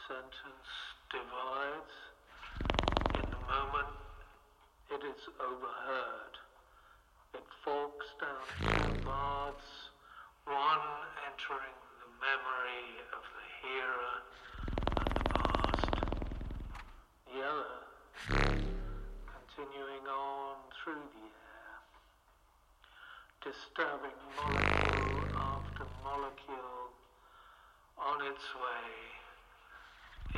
sentence divides. In the moment, it is overheard. It forks down two paths, one entering the memory of the hearer and the past. The other continuing on through the air, disturbing molecule after molecule on its way